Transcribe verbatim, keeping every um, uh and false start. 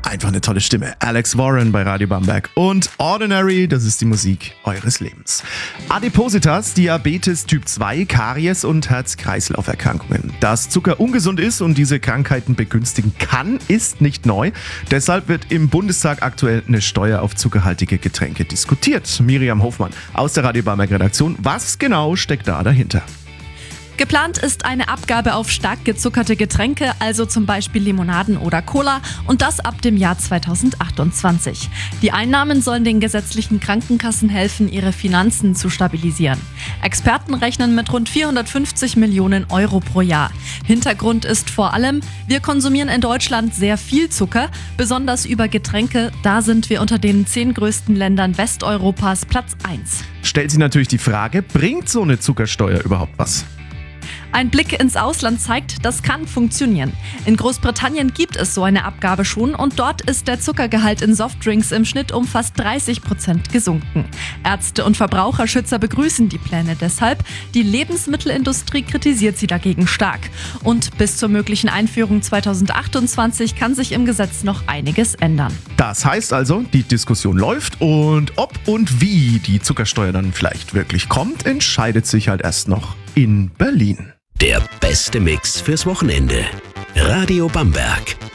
Einfach eine tolle Stimme. Alex Warren bei Radio Bamberg. Und Ordinary, das ist die Musik eures Lebens. Adipositas, Diabetes Typ zwei, Karies und Herz-Kreislauf-Erkrankungen. Dass Zucker ungesund ist und diese Krankheiten begünstigen kann, ist nicht neu. Deshalb wird im Bundestag aktuell eine Steuer auf zuckerhaltige Getränke diskutiert. Miriam Hofmann aus der Radio Bamberg Redaktion. Was genau steckt da dahinter? Geplant ist eine Abgabe auf stark gezuckerte Getränke, also zum Beispiel Limonaden oder Cola, und das ab dem Jahr zweitausendachtundzwanzig. Die Einnahmen sollen den gesetzlichen Krankenkassen helfen, ihre Finanzen zu stabilisieren. Experten rechnen mit rund vierhundertfünfzig Millionen Euro pro Jahr. Hintergrund ist vor allem, wir konsumieren in Deutschland sehr viel Zucker, besonders über Getränke. Da sind wir unter den zehn größten Ländern Westeuropas Platz eins. Stellt sich natürlich die Frage, bringt so eine Zuckersteuer überhaupt was? Ein Blick ins Ausland zeigt, das kann funktionieren. In Großbritannien gibt es so eine Abgabe schon und dort ist der Zuckergehalt in Softdrinks im Schnitt um fast dreißig Prozent gesunken. Ärzte und Verbraucherschützer begrüßen die Pläne deshalb. Die Lebensmittelindustrie kritisiert sie dagegen stark. Und bis zur möglichen Einführung zweitausendachtundzwanzig kann sich im Gesetz noch einiges ändern. Das heißt also, die Diskussion läuft und ob und wie die Zuckersteuer dann vielleicht wirklich kommt, entscheidet sich halt erst noch in Berlin. Der beste Mix fürs Wochenende. Radio Bamberg.